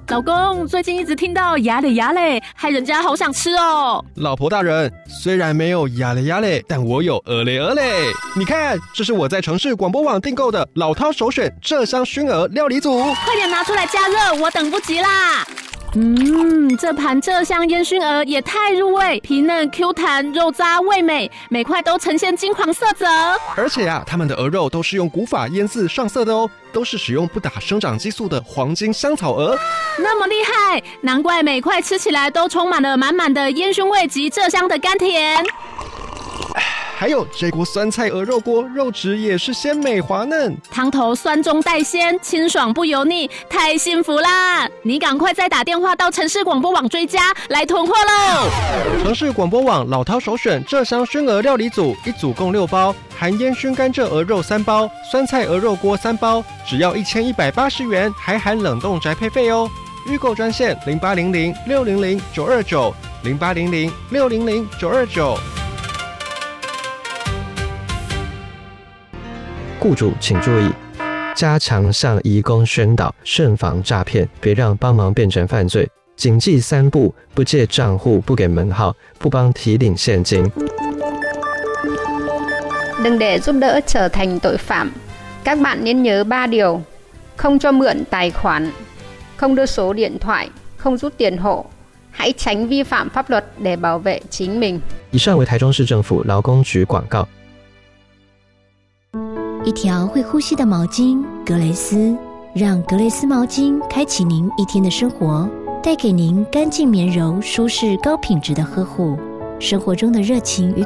老公，最近一直听到牙嘞牙嘞，害人家好想吃哦。 老婆大人，虽然没有牙嘞牙嘞，但我有鹅嘞鹅嘞。你看，这是我在城市广播网订购的老饕首选麝香熏鹅料理组， 快点拿出来加热，我等不及啦。这盘麝香烟熏鹅也太入味，皮嫩 Q 弹，肉渣味美，每块都呈现金黄色泽。 而且他们的鹅肉都是用古法腌制上色的哦，都是使用不打生长激素的黄金香草鹅。 那么厉害，难怪每块吃起来都充满了满满的烟熏味及麝香的甘甜。 还有这锅酸菜鹅肉锅，肉质也是鲜美滑嫩， 汤头酸中带鲜，清爽不油腻，太幸福啦！你赶快再打电话到城市广播网追加，来囤货喽！ 城市广播网老饕首选麝香熏鹅料理组，一组共6包，含烟熏甘蔗鹅肉3包，酸菜鹅肉锅3包，只要1180元，还含冷冻宅配费哦。预购专线0800-600-929，0800-600-929。 雇主请注意，加强向移工宣导，慎防诈骗，别让帮忙变成犯罪。谨记3不：不借账户，不给门号，不帮提领现金。 Đừng để giúp đỡ trở thành tội phạm. Các bạn nên nhớ 3 điều: không cho mượn tài khoản, không đưa số điện thoại, không rút tiền hộ. Hãy tránh vi phạm pháp luật để bảo vệ chính mình. 以上为台中市政府劳工局广告。 一条会呼吸的毛巾，格蕾丝，让格蕾丝毛巾开启您一天的生活，带给您干净绵柔、舒适、高品质的呵护。生活中的热情与